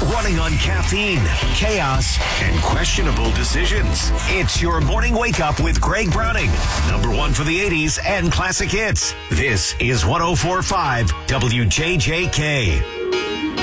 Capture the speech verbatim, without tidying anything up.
running on caffeine, chaos, and questionable decisions. It's your morning wake up with Greg Browning, number one for the eighties and classic hits. This is one oh four point five W J J K.